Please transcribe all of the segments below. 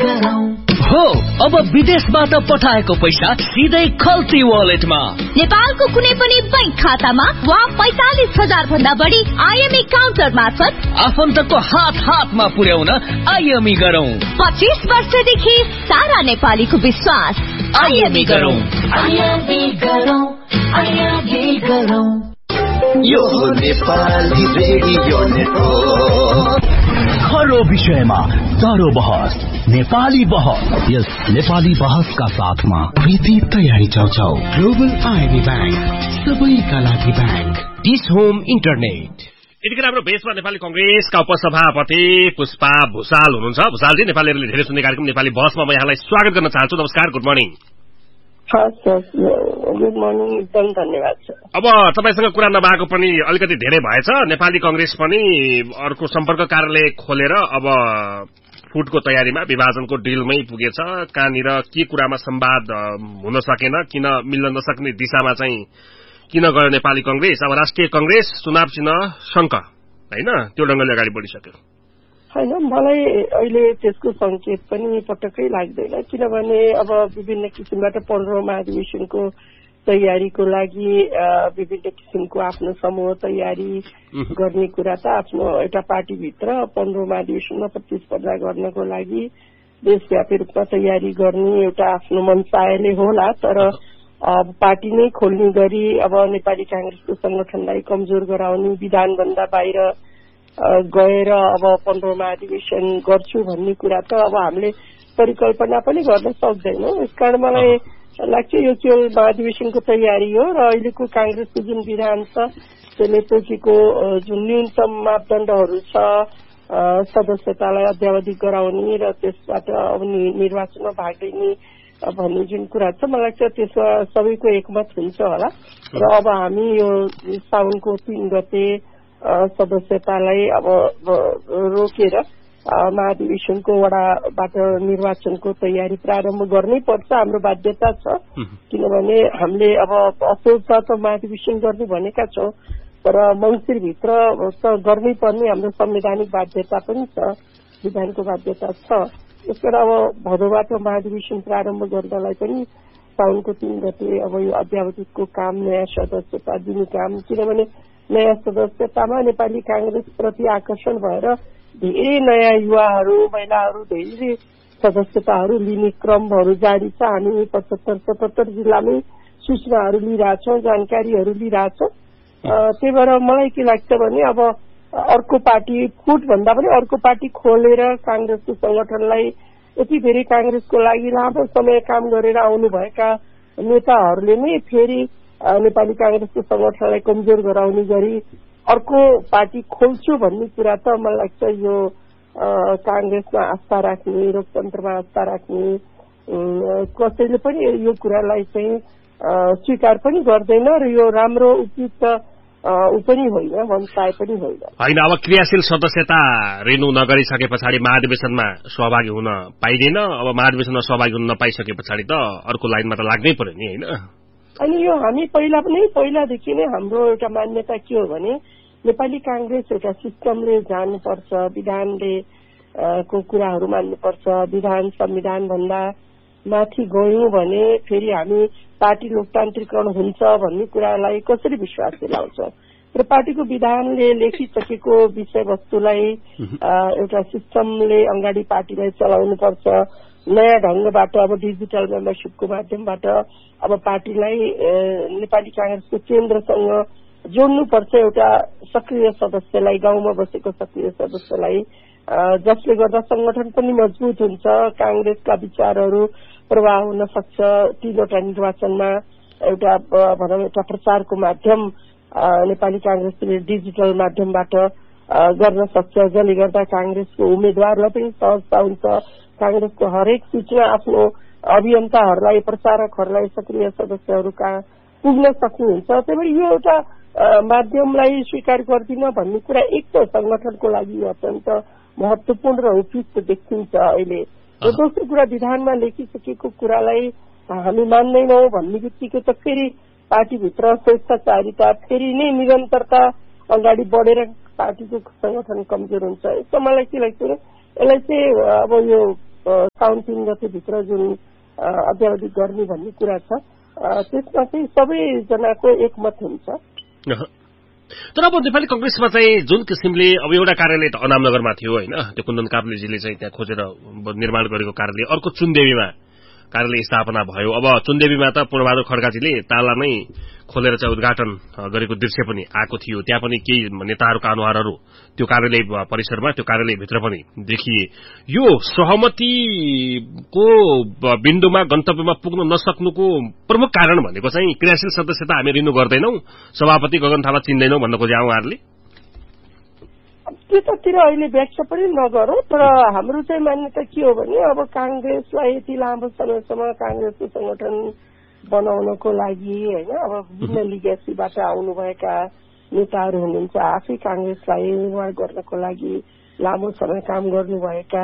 हो अब विदेशबाट पठाएको पैसा सिधै खल्ती वालेटमा नेपालको कुनै पनि बैंक खातामा वा 45,000 भन्दा बढी आईएमई काउन्टर मार्फत आफन्तको हातमा पुर्याउन आईएमई गरौं। 25 वर्षदेखि सारा नेपालीको विश्वास आईएमई गरौं। यो नेपाली रेडियो नेटवर्क खरो विषयमा चाँडो बहस नेपाली बहस। यस नेपाली बहसका साथमा प्रीति तयारी चाउचाउ ग्लोबल आईएमई बैंक सबैका लागि बैंक डिस होम इन्टरनेट। यतिखेर हाम्रो भेषमा नेपाली कंग्रेसका उपसभापति पुष्पा भुसाल हुनुहुन्छ। भुसालजी, नेपालीहरूले धेरै सुन्ने कार्यक्रम नेपाली बहसमा म यहाँलाई स्वागत गर्न चाहन्छु। नमस्कार, गुड मर्निङ। गुड मर्निङ, एकदम धन्यवाद छ। अब तपाईसँग कुरा नभएको पनि अलिकति धेरै भएछ। नेपाली कंग्रेस पनि अर्को सम्पर्क कार्यालय खोलेर अब फुटको तयारीमा विभाजनको डिलमै पुगेछ। कहाँनिर के कुरामा संवाद हुन सकेन, किन मिल्न नसक्ने दिशामा चाहिँ किन गयो नेपाली कंग्रेस। अब राष्ट्रिय कंग्रेस चुनाव चिन्ह शंक हैन, त्यो ढंगले अगाडि बढिसक्यो हैन। मलाई अहिले त्यसको संकेत पनि पटक्कै लाग्दैन, किनभने अब विभिन्न किसिमबाट 15औं महाधिवेशनको तयारीको लागि विभिन्न किसिमको आफ्नो समूह तयारी गर्ने कुरा त आफ्नो एउटा पार्टीभित्र 15औं महाधिवेशनमा प्रतिस्पर्धा गर्नको लागि देशव्यापी रूपमा तयारी गर्ने एउटा आफ्नो मनसायले होला। तर पार्टी नै खोल्ने गरी अब नेपाली कांग्रेसको संगठनलाई कमजोर गराउने, विधानभन्दा बाहिर गएर अब 15औं महाधिवेशन गर्छु भन्ने कुरा त अब हामीले परिकल्पना पनि गर्न सक्दैनौं। यसकारण मलाई लाग्छ यो केवल महाधिवेशनको तयारी हो र अहिलेको कांग्रेसको जुन विधान छ त्यसले तोकेको जुन न्यूनतम मापदण्डहरू छ सदस्यतालाई अध्यावधि गराउने र त्यसबाट अब निर्वाचनमा भाग लिने भन्ने जुन कुरा छ, मलाई लाग्छ त्यसमा सबैको एकमत हुन्छ होला। र अब हामी यो साउनको 3 गते सदस्यतालाई अब रोकेर महाधिवेशनको वडाबाट निर्वाचनको तयारी प्रारम्भ गर्नै पर्छ, हाम्रो बाध्यता छ। किनभने हामीले अब असोजमा त महाधिवेशन गर्ने भनेका छौं, तर मंसिरभित्र गर्नै पर्ने हाम्रो संवैधानिक बाध्यता पनि छ, विधानको बाध्यता छ। त्यसबाट अब भदौबाट महाधिवेशन प्रारम्भ गर्नलाई पनि साउनको 3 गते अब यो अध्यावधिकको काम, नयाँ सदस्यता दिने काम, किनभने नयाँ सदस्यतामा नेपाली कांग्रेस प्रति आकर्षण भएर धेरै नयाँ युवाहरू, महिलाहरू धेरै सदस्यताहरू लिने क्रमहरू जारी छ। हामी 75-77 जिल्लामै सूचनाहरू लिइरहेछौँ, जानकारीहरू लिइरहेछौँ। त्यही भएर मलाई के लाग्छ भने अब अर्को पार्टी फुट भन्दा पनि अर्को पार्टी खोलेर कांग्रेसको संगठनलाई यति धेरै कांग्रेसको लागि लामो समय काम गरेर आउनुभएका नेताहरूले नै फेरि नेपाली कांग्रेसको संगठनलाई कमजोर गराउने गरी अर्को पार्टी खोल्छु भन्ने कुरा त मलाई लाग्छ यो कांग्रेसमा आस्था राख्ने, लोकतन्त्रमा आस्था राख्ने कसैले पनि यो कुरालाई चाहिँ स्वीकार पनि गर्दैन र यो राम्रो उपयुक्त पनि होइन, मनसाय पनि होइन। अब क्रियाशील सदस्यता रिन्यू नगरिसके पछाडि महाधिवेशनमा सहभागी हुन पाइँदैन। अब महाधिवेशनमा सहभागी हुन नपाइसके पछाडि त अर्को लाइनमा त लाग्नै पर्यो नि, होइन? अनि यो हामी पहिलादेखि नै हाम्रो एउटा मान्यता के हो भने नेपाली कांग्रेस एउटा सिस्टमले जानुपर्छ, विधानले को कुराहरू मान्नुपर्छ। विधान संविधान भन्दा माथि गयौं भने फेरि हामी पार्टी लोकतान्त्रिकरण हुन्छ भन्ने कुरालाई कसरी विश्वास दिलाउँछ। र पार्टीको विधानले लेखिसकेको विषयवस्तुलाई एउटा सिस्टमले अगाडि पार्टीलाई चलाउनुपर्छ। नयाँ ढंगबाट अब डिजिटल मेम्बरशिपको माध्यमबाट अब पार्टीलाई नेपाली कांग्रेसको केन्द्रसँग जोड्नुपर्छ, एउटा सक्रिय सदस्यलाई, गाउँमा बसेको सक्रिय सदस्यलाई, जसले गर्दा संगठन पनि मजबुत हुन्छ, कांग्रेसका विचारहरू प्रवाह हुन सक्छ। 3वटा निर्वाचनमा एउटा भनौं एउटा प्रचारको माध्यम नेपाली कांग्रेसले डिजिटल माध्यमबाट गर्न सक्छ, जसले गर्दा कांग्रेसको उम्मेद्वारलाई पनि सहजता हुन्छ। कांग्रेसको हरेक सूचना आफ्नो अभियन्ताहरूलाई, प्रचारकहरूलाई, सक्रिय सदस्यहरूका पुग्न सक्ने हुन्छ। त्यही भएर यो एउटा माध्यमलाई स्वीकार गर्दिन भन्ने कुरा एक त संगठनको लागि अत्यन्त महत्वपूर्ण र उपयुक्त देखिन्छ अहिले। र दोस्रो कुरा, विधानमा लेखिसकेको कुरालाई हामी मान्दैनौं भन्ने बित्तिकै त फेरि पार्टीभित्र स्वेच्छाचारिता, फेरि नै निरन्तरता अगाडि बढेर पार्टीको संगठन कमजोर हुन्छ। यसमा मलाई के लाग्छ भने यसलाई चाहिँ अब यो साउन 3 गतेभित्र जुन अध्यावधिक गर्ने भन्ने कुरा छ त्यसमा चाहिँ सबैजनाको एकमत हुन्छ। तर अब नेपाली कंग्रेसमा चाहिँ जुन किसिमले अब एउटा कार्यालय त अनामनगरमा थियो होइन, त्यो कुन्दन काफ्लेजीले चाहिँ त्यहाँ खोजेर निर्माण गरेको कार्यालय, अर्को चुनदेवीमा कार्यालय स्थापना भयो। अब चुनदेवीमा त पूर्णबहादुर खड्काजीले ताला नै खोलेर चाहिँ उद्घाटन गरेको दृश्य पनि आएको थियो। त्यहाँ पनि केही नेताहरूका अनुहारहरू त्यो कार्यालय परिसरमा, त्यो कार्यालयभित्र पनि देखिए। यो सहमतिको बिन्दुमा गन्तव्यमा पुग्न नसक्नुको प्रमुख कारण भनेको चाहिँ क्रियाशील सदस्यता हामी रिन्यू गर्दैनौं, सभापति गगन थापा चिन्दैनौं भन्न खोजे उहाँहरूले। त्यतातिर अहिले व्याख्या पनि नगरौं, तर हाम्रो चाहिँ मान्यता के हो भने अब कांग्रेसलाई यति लामो समयसम्म कांग्रेसको संगठन बनाउनको लागि होइन, अब विभिन्न लिगेसीबाट आउनुभएका नेताहरू हुनुहुन्छ, आफै कांग्रेसलाई निर्माण गर्नको लागि लामो समय काम गर्नुभएका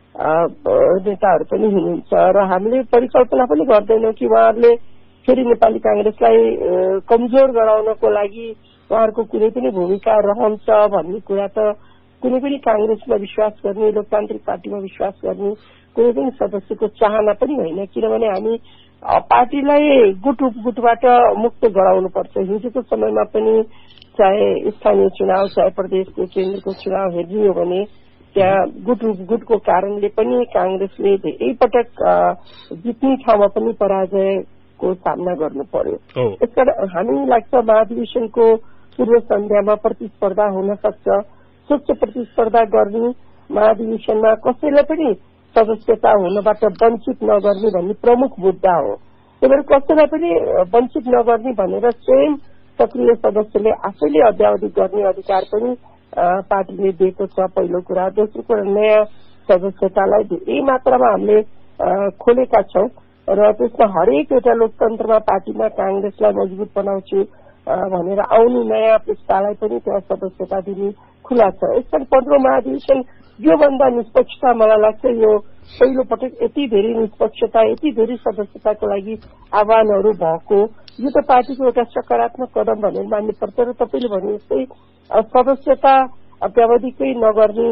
नेताहरू पनि हुनुहुन्छ र हामीले परिकल्पना पनि गर्दैनौं कि उहाँहरूले फेरि नेपाली कांग्रेसलाई कमजोर गराउनको लागि उहाँहरूको कुनै पनि भूमिका रहन्छ भन्ने कुरा त कुनै पनि कांग्रेसमा विश्वास गर्ने, लोकतान्त्रिक पार्टीमा विश्वास गर्ने कुनै पनि सदस्यको चाहना पनि होइन। किनभने हामी पार्टीलाई गुटबाट मुक्त गराउनुपर्छ। हिजोको समयमा पनि चाहे स्थानीय चुनाव चाहे प्रदेशको केन्द्रको चुनाव हेर्ने हो भने त्यहाँ गुटको कारणले पनि कांग्रेसले धेरै पटक जित्ने ठाउँमा पनि पराजयको सामना गर्नु पर्यो। यसकारण हामी लाग्छ महाधिवेशनको पूर्व सन्ध्यामा प्रतिस्पर्धा हुन सक्छ। स्वच्छ प्रतिस्पर्धा गर्ने महाधिवेशनमा कसैलाई पनि सदस्यता हुनबाट वञ्चित नगर्ने भन्ने प्रमुख मुद्दा हो। त्यही भएर कसैलाई पनि वञ्चित नगर्ने भनेर स्वयं सक्रिय सदस्यले आफैले अध्यावधि गर्ने अधिकार पनि पार्टीले दिएको छ, पहिलो कुरा। दोस्रो कुरा, नयाँ सदस्यतालाई धेरै मात्रामा हामीले खोलेका छौं र त्यसमा हरेक एउटा लोकतन्त्रमा पार्टीमा कांग्रेसलाई मजबुत बनाउँछु भनेर आउने नयाँ पुस्तालाई पनि त्यहाँ सदस्यता दिने खुला छ। यसकारण 15औं महाधिवेशन योभन्दा निष्पक्षता मलाई लाग्छ यो पहिलो पटक यति धेरै निष्पक्षता, यति धेरै सदस्यताको लागि आह्वानहरू भएको यो त पार्टीको एउटा सकारात्मक कदम भनेर मान्नुपर्छ। र तपाईले भने जस्तै सदस्यता अत्यावधिकै नगर्ने,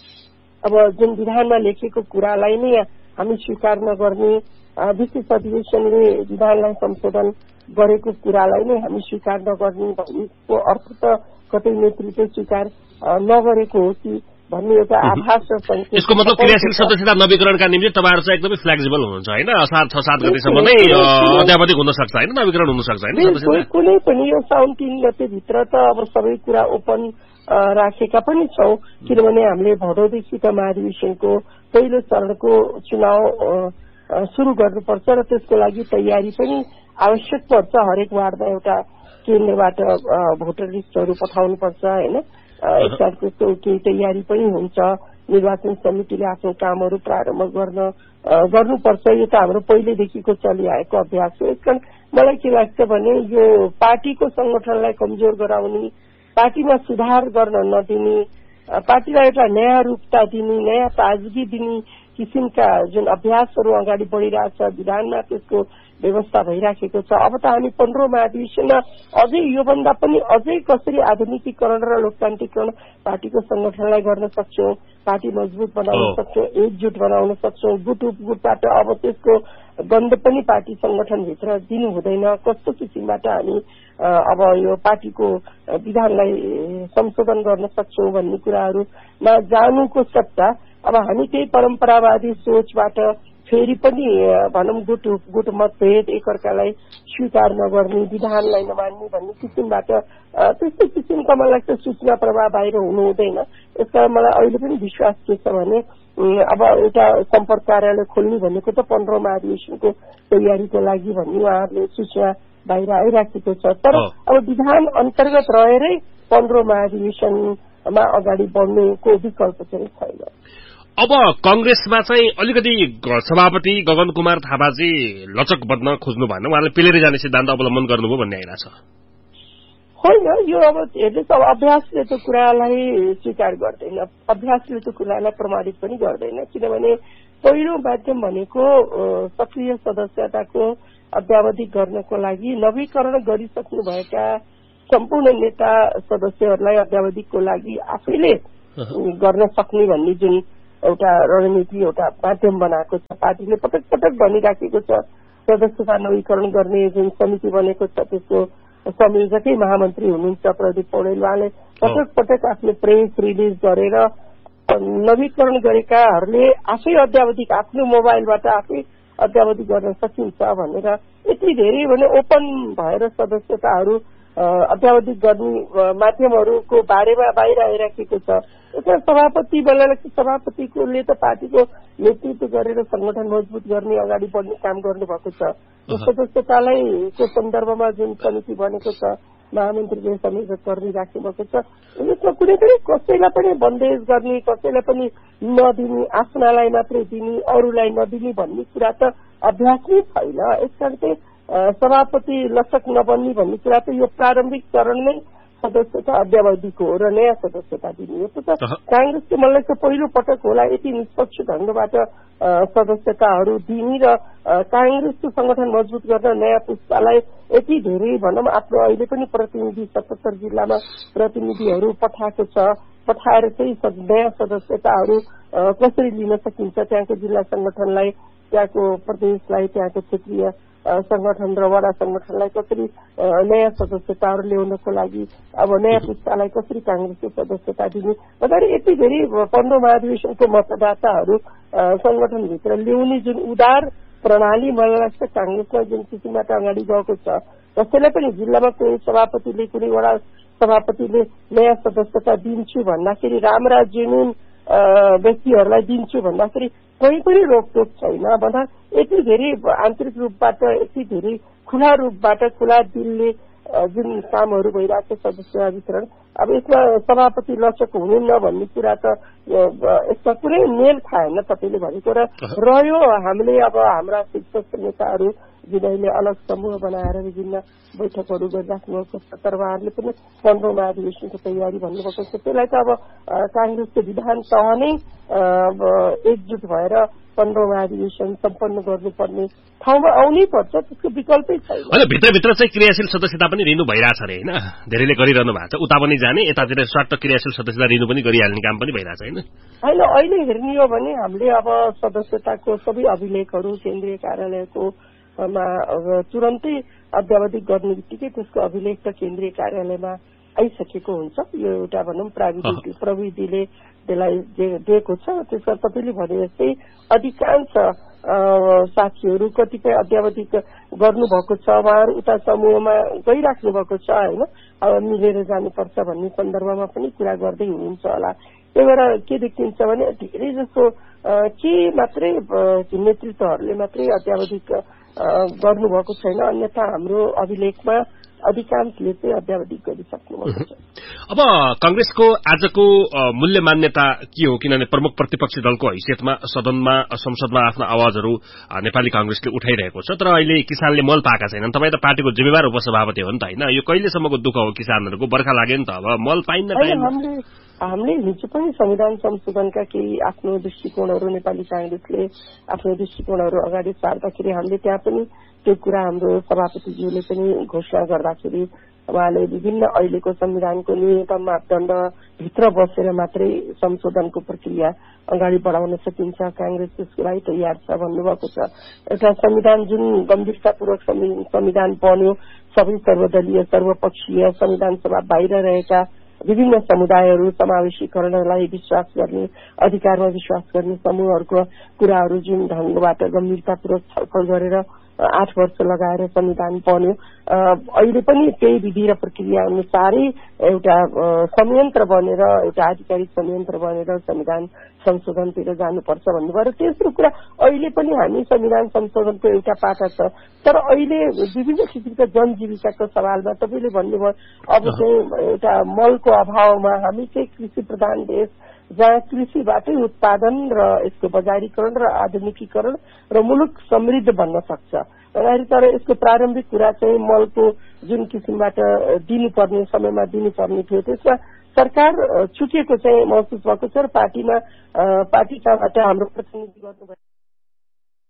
अब जुन विधानमा लेखेको कुरालाई नै हामी स्वीकार नगर्ने, विशेष अधिवेशनले विधानलाई संशोधन गरेको कुरालाई नै हामी स्वीकार नगर्ने भन्नेको अर्थ त कतै नेतृत्व स्वीकार नगरेको हो कि भन्ने एउटा आभास र संकेत। यसको मतलब क्रियाशील सदस्यता नवीकरणका निम्ति तपाईहरु चाहिँ एकदमै फ्लेक्सिबल हुनुहुन्छ हैन? असार 6-7 गतेसम्म नै अध्यावधिक हुन सक्छ हैन, नवीकरण हुन सक्छ हैन सदस्यता? कुनै पनि यो साउन 3 गते भित्र त अब सबै कुरा ओपन राखेका पनि छौं। किनभने हामीले भदौदेखि त महाधिवेशनको पहिलो चरणको चुनाव सुरु गर्नुपर्छ र त्यसको लागि तयारी पनि आवश्यक पर्छ। हरेक वार्डमा एउटा केन्द्रबाट भोटर लिस्टहरू पठाउनुपर्छ हैन, यसको केही तयारी पनि हुन्छ। निर्वाचन समितिले आफ्नो कामहरू प्रारम्भ गर्नुपर्छ। यो त हाम्रो पहिलेदेखिको चलिआएको अभ्यास हो। यसकारण मलाई के लाग्छ भने यो पार्टीको संगठनलाई कमजोर गराउने, पार्टीमा सुधार गर्न नदिने, पार्टीलाई एउटा नयाँ रूपता दिने, नयाँ ताजगी दिने किसिमका जुन अभ्यासहरू अगाडि बढ़िरहेछ, विधानमा त्यसको व्यवस्था भइराखेको छ। अब त हामी 15औं महाधिवेशनमा अझै योभन्दा पनि अझै कसरी आधुनिकीकरण र लोकतान्त्रिकरण पार्टीको संगठनलाई गर्न सक्छौं, पार्टी मजबुत बनाउन सक्छौं, एकजुट बनाउन सक्छौं। गुटबाट अब त्यसको गन्ध पनि पार्टी संगठनभित्र दिनु हुँदैन। कस्तो किसिमबाट हामी अब यो पार्टीको विधानलाई संशोधन गर्न सक्छौं भन्ने कुराहरूमा जानुको सट्टा अब हामी त्यही परम्परावादी सोचबाट फेरि पनि भनौं गुट मतभेद, एकअर्कालाई स्वीकार नगर्ने, विधानलाई नमान्ने भन्ने किसिमबाट त्यस्तै किसिमका मलाई लाग्छ सूचना प्रवाह बाहिर हुनु हुँदैन। यसकारण मलाई अहिले पनि विश्वास के छ भने अब एउटा सम्पर्क कार्यालय खोल्ने भनेको त 15औं महाधिवेशनको तयारीको लागि भन्ने उहाँहरूले सूचना बाहिर आइराखेको छ। तर अब विधान अन्तर्गत रहेरै 15औं महाधिवेशनमा अगाडि बढ्नुको विकल्प चाहिँ छैन। अब कंग्रेसमा चाहिँ अलिकति सभापति गगन कुमार थापाजी लचक बन्न खोज्नु भएन, उहाँले पेलेर जाने सिद्धान्त अवलम्बन गर्नुभयो भन्ने आइरहेछ। होइन, यो अब हेर्नुहोस्, अब अभ्यासले त्यो कुरालाई स्वीकार गर्दैन, अभ्यासले त्यो कुरालाई प्रमाणित पनि गर्दैन। किनभने पहिलो माध्यम भनेको सक्रिय सदस्यताको अध्यावधिक गर्नको लागि नवीकरण गरिसक्नुभएका सम्पूर्ण नेता सदस्यहरूलाई अध्यावधिकको लागि आफैले गर्न सक्ने भन्ने जुन एउटा रणनीति एउटा माध्यम बनाएको छ। पार्टीले पटक पटक भनिराखेको छ सदस्यता नवीकरण गर्ने जुन समिति बनेको छ त्यसको संयोजकै महामन्त्री हुनुहुन्छ प्रदीप पौडेल। उहाँले पटक पटक आफ्नो प्रेस रिलिज गरेर नवीकरण गरेकाहरूले आफै अद्यावधिक आफ्नो मोबाइलबाट आफै अद्यावधिक गर्न सकिन्छ भनेर यति धेरै भने ओपन भएर सदस्यताहरू अद्यावधिक गर्ने माध्यमहरूको बारेमा बाहिर आइराखेको छ। यसमा सभापतिले त पार्टीको नेतृत्व गरेर संगठन मजबुत गर्ने अगाडि बढ्ने काम गर्नुभएको छ। सदस्यतालाई को सन्दर्भमा जुन समिति बनेको छ महामन्त्रीले संयोजक गर्ने राख्नुभएको छ। यसमा कुनै पनि कसैलाई पनि बन्देज गर्ने कसैलाई पनि नदिने आफ्नालाई मात्रै दिने अरूलाई नदिने भन्ने कुरा त अभ्यास नै छैन। यसकारण चाहिँ सभापति लचक नबन्ने भन्ने कुरा त यो प्रारम्भिक चरणमै सदस्यता अद्यावधिक हो र नयाँ सदस्यता दिने हो। त कांग्रेसले मलाई चाहिँ पहिलो पटक होला यति निष्पक्ष ढंगबाट सदस्यताहरू दिने र कांग्रेसको संगठन मजबुत गर्न नयाँ पुस्तालाई यति धेरै भनौँ आफ्नो अहिले पनि प्रतिनिधि 77 जिल्लामा प्रतिनिधिहरू पठाएको छ। पठाएर चाहिँ नयाँ सदस्यताहरू कसरी लिन सकिन्छ त्यहाँको जिल्ला संगठनलाई त्यहाँको प्रदेशलाई त्यहाँको क्षेत्रीय संगठन र वडा संगठनलाई कसरी नयाँ सदस्यताहरू ल्याउनको लागि अब नयाँ पुस्तालाई कसरी कांग्रेसको सदस्यता दिने भन्दाखेरि यति धेरै 15 महाधिवेशनको मतदाताहरू संगठनभित्र ल्याउने जुन उदार प्रणाली मलाई लाग्छ कांग्रेसमा जुन किसिमबाट अगाडि गएको छ। कसैलाई पनि जिल्लामा कुनै सभापतिले कुनै वडा सभापतिले नयाँ सदस्यता दिन्छु भन्दाखेरि राम्रा जेन्युन व्यक्तिहरूलाई दिन्छु भन्दाखेरि कहीँ पनि रोकटोक छैन भन्दा यति धेरै आन्तरिक रूपबाट यति धेरै खुला रूपबाट खुला दिलले जुन कामहरू भइरहेको छ सदस्य वितरण अब यसमा सभापति लचक हुनुहुन्न भन्ने कुरा त यसमा कुनै मेल खाएन तपाईँले भनेको र रह्यो। हामीले अब हाम्रा शीर्ष नेताहरू जुन अहिले अलग समूह बनाएर विभिन्न बैठकहरू गरिराख्नु भएको छ तर उहाँहरूले पनि 15 महाधिवेशनको तयारी भन्नुभएको छ। त्यसलाई त अब कांग्रेसको विधान तह नै एकजुट भएर 15 महाधिवेशन सम्पन्न गर्नुपर्ने ठाउँमा आउनै पर्छ। त्यसको विकल्पै छैन। होइन भित्रभित्र चाहिँ क्रियाशील सदस्यता पनि रिनु भइरहेछ अरे होइन धेरैले गरिरहनु भएको छ। उता पनि जाने यतातिर स्वाट क्रियाशील सदस्यता रिनु पनि गरिहाल्ने काम पनि भइरहेछ होइन। होइन अहिले हेर्ने हो भने हामीले अब सदस्यताको सबै अभिलेखहरू केन्द्रीय कार्यालयको तुरन्तै अद्यावधिक गर्ने बित्तिकै त्यसको अभिलेख त केन्द्रीय कार्यालयमा आइसकेको हुन्छ। यो एउटा भनौँ प्रविधिले त्यसलाई दिएको छ। त्यसमा तपाईँले भने जस्तै अधिकांश साथीहरू कतिपय अद्यावधिक गर्नुभएको छ उहाँहरू उता समूहमा गइराख्नु भएको छ होइन। अब मिलेर जानुपर्छ भन्ने सन्दर्भमा पनि कुरा गर्दै हुनुहुन्छ होला। त्यही भएर के देखिन्छ भने धेरै जसो के मात्रै नेतृत्वहरूले मात्रै अद्यावधिक गर्नुभएको छैन अन्यथा हाम्रो अभिलेखमा अधिकांशले चाहिँ अद्यावधिक गरिसक्नु भएको छ। अब कांग्रेसको आजको मूल्य मान्यता के हो किनभने प्रमुख प्रतिपक्षी दलको हैसियतमा सदनमा संसदमा आफ्ना आवाजहरू नेपाली कांग्रेसले उठाइरहेको छ तर अहिले किसानले मल पाएका छैनन्। तपाईँ त पार्टीको जिम्मेवार उपसभापति हो नि त होइन। यो कहिलेसम्मको दुःख हो किसानहरूको? बर्खा लाग्यो नि त अब मल पाइन्न। हामीले हिजो पनि संविधान संशोधनका केही आफ्नो दृष्टिकोणहरू नेपाली कांग्रेसले आफ्नो दृष्टिकोणहरू अगाडि सार्दाखेरि हामीले त्यहाँ पनि त्यो कुरा हाम्रो सभापतिज्यूले पनि घोषणा गर्दाखेरि उहाँले विभिन्न अहिलेको संविधानको न्यूनतम मापदण्ड भित्र बसेर मात्रै संशोधनको प्रक्रिया अगाडि बढाउन सकिन्छ कांग्रेस त्यसको लागि तयार छ भन्नुभएको छ। एउटा संविधान जुन गम्भीरतापूर्वक संविधान बन्यो सबै सर्वदलीय सर्वपक्षीय संविधान सभा बाहिर रहेका विभिन्न समुदायहरू समावेशीकरणलाई विश्वास गर्ने अधिकारमा विश्वास गर्ने समूहहरूको कुराहरू जुन ढंगबाट गम्भीरतापूर्वक छलफल गरेर 8 वर्ष लगाएर संविधान बन्यो। अहिले पनि त्यही विधि र प्रक्रिया अनुसारै एउटा संयन्त्र बनेर एउटा आधिकारिक संयन्त्र बनेर संविधान संशोधनतिर जानुपर्छ भन्नुभयो। तेस्रो कुरा अहिले पनि हामी संविधान संशोधनको एउटा पाटा छ तर अहिले विभिन्न किसिमका जनजीविकाको सवालमा तपाईँले भन्नुभयो अब चाहिँ एउटा मलको अभावमा हामी चाहिँ कृषि प्रधान देश जहाँ कृषिबाटै उत्पादन र यसको बजारीकरण र आधुनिकीकरण र मुलुक समृद्ध बन्न सक्छ। तर यसको प्रारम्भिक कुरा चाहिँ मलको जुन किसिमबाट दिनुपर्ने समयमा दिनुपर्ने थियो त्यसमा सरकार छुटेको चाहिँ महसुस भएको छ र पार्टीबाट हाम्रो प्रतिनिधि गर्नुभयो।